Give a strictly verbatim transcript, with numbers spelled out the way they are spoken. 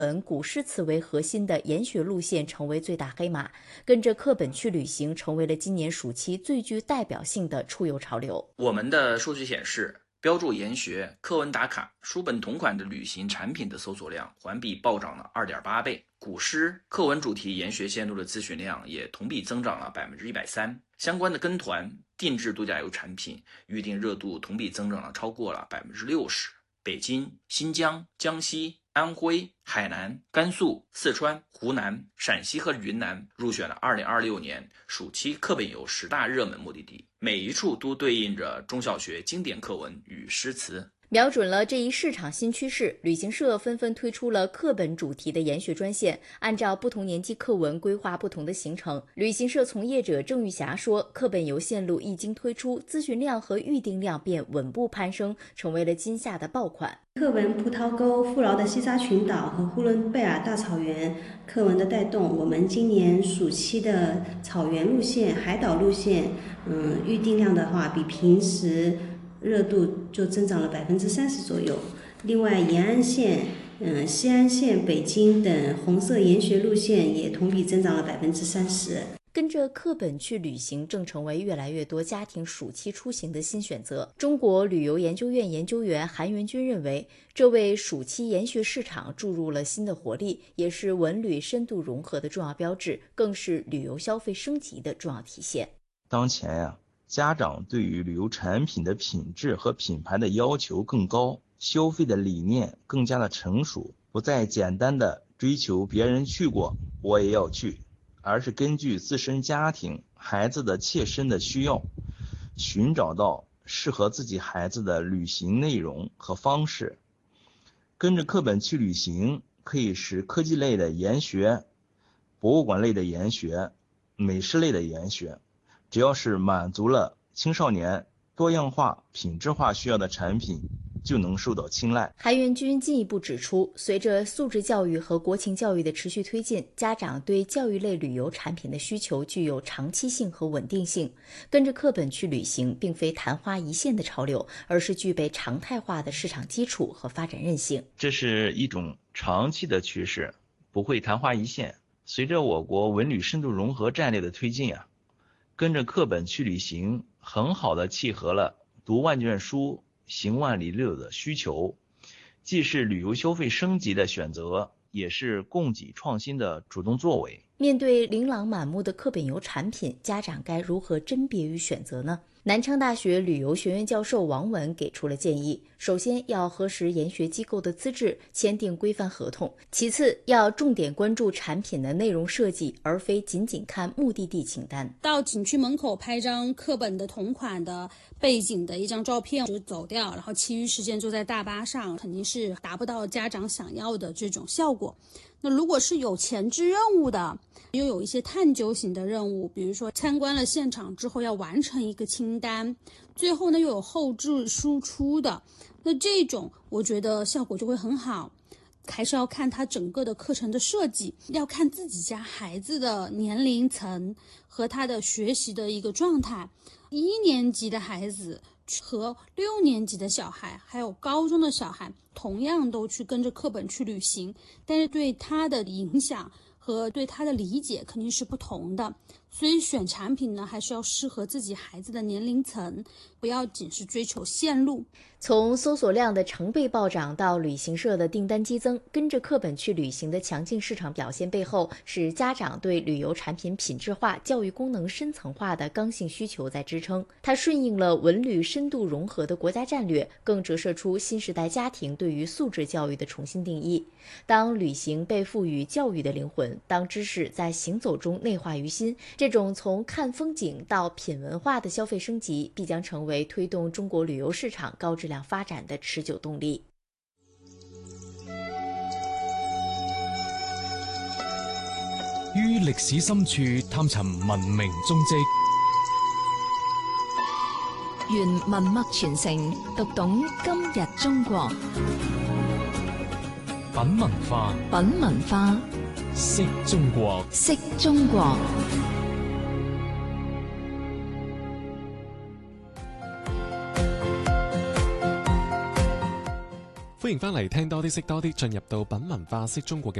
文、古诗词为核心的研学路线成为最大黑马，跟着课本去旅行成为了今年暑期最具代表性的出游潮流。 我们的数据显示，标注研学、课文打卡、书本同款的旅行产品的搜索量环比暴涨了 二点八 倍，古诗、课文主题研学线路的咨询量也同比增长了 百分之一百三十， 相关的跟团、定制度假游产品预订热度同比增长了超过了 百分之六十。 北京、新疆、江西、安徽、海南、甘肃、四川、湖南、陕西和云南入选了二零二六年暑期课本游十大热门目的地，每一处都对应着中小学经典课文与诗词。 瞄准了这一市场新趋势，旅行社纷纷推出了课本主题的研学专线，按照不同年级课文规划不同的行程。旅行社从业者郑玉霞说，课本游线路一经推出，咨询量和预订量便稳步攀升，成为了今夏的爆款。 课文葡萄沟、富饶的西沙群岛和呼伦贝尔大草原课文的带动，我们今年暑期的草原路线、海岛路线，嗯，预订量的话，比平时热度就增长了百分之三十左右。另外，延安线、嗯，西安线、北京等红色研学路线也同比增长了百分之三十。 跟着课本去旅行正成为越来越多家庭暑期出行的新选择。中国旅游研究院研究员韩元军认为，这为暑期研学市场注入了新的活力，也是文旅深度融合的重要标志，更是旅游消费升级的重要体现。 当前呀、啊，家长对于旅游产品的品质和品牌的要求更高，消费的理念更加的成熟，不再简单的追求别人去过我也要去，而是根据自身家庭、孩子的切身的需要，寻找到适合自己孩子的旅行内容和方式。跟着课本去旅行，可以是科技类的研学、博物馆类的研学、美食类的研学，只要是满足了青少年多样化、品质化需要的产品，就能受到青睐。 韩元军进一步指出，随着素质教育和国情教育的持续推进，家长对教育类旅游产品的需求具有长期性和稳定性。跟着课本去旅行，并非昙花一现的潮流，而是具备常态化的市场基础和发展韧性。 这是一种长期的趋势，不会昙花一现。随着我国文旅深度融合战略的推进啊，跟着课本去旅行，很好的契合了读万卷书行万里路的需求，既是旅游消费升级的选择，也是供给创新的主动作为。 面对琳琅满目的课本游产品，家长该如何甄别与选择呢？南昌大学旅游学院教授王文给出了建议：首先要核实研学机构的资质，签订规范合同；其次要重点关注产品的内容设计，而非仅仅看目的地清单。 到景区门口拍张课本的同款的背景的一张照片就走掉，然后其余时间坐在大巴上，肯定是达不到家长想要的这种效果。那如果是有前置任务的，又有一些探究型的任务，比如说参观了现场之后要完成一个清单，最后呢又有后置输出的，那这种我觉得效果就会很好。还是要看他整个的课程的设计，要看自己家孩子的年龄层和他的学习的一个状态。一年级的孩子和六年级的小孩还有高中的小孩同样都去跟着课本去旅行，但是对他的影响和对他的理解肯定是不同的，所以选产品呢还是要适合自己孩子的年龄层，不要仅是追求线路。 从搜索量的成倍暴涨到旅行社的订单激增，跟着课本去旅行的强劲市场表现背后，是家长对旅游产品品质化、教育功能深层化的刚性需求在支撑。它顺应了文旅深度融合的国家战略，更折射出新时代家庭对于素质教育的重新定义。当旅行被赋予教育的灵魂，当知识在行走中内化于心，这种从看风景到品文化的消费升级，必将成为推动中国旅游市场高质量发展的持久动力。 於歷史深處探尋文明蹤跡， 願文脈傳承，讀懂今日中國。 品文化， 品文化， 識中國， 識中國。 歡歡迎翻嚟聽多啲識多啲，進入到品文化識中國嘅